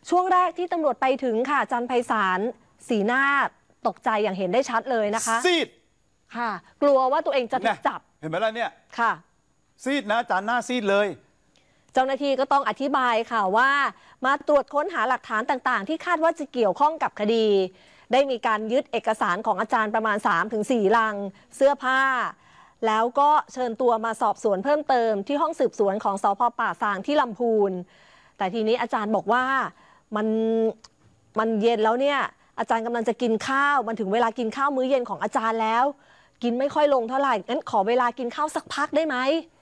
ช่วงแรกที่ตำรวจไปถึงค่ะอาจารย์ไพศาลสีหน้าตกใจอย่างเห็นได้ชัดเลยนะคะซีดค่ะกลัวว่าตัวเองจะถูกจับเห็นไหมล่ะเนี่ยค่ะซีดนะอาจารย์หน้าซีดเลยเจ้าหน้าที่ก็ต้องอธิบายค่ะว่ามาตรวจค้นหาหลักฐานต่างๆที่คาดว่าจะเกี่ยวข้องกับคดีได้มีการยึดเอกสารของอาจารย์ประมาณ 3-4 ลังเสื้อผ้าแล้วก็เชิญตัวมาสอบสวนเพิ่มเติมที่ห้องสืบสวนของสภ.ป่าซางที่ลำพูนแต่ทีนี้อาจารย์บอกว่ามันเย็นแล้วเนี่ยอาจารย์กำลังจะกินข้าวมันถึงเวลากินข้าวมื้อเย็นของอาจารย์แล้วกินไม่ค่อยลงเท่าไหร่งั้นขอเวลากินข้าวสักพักได้ไหม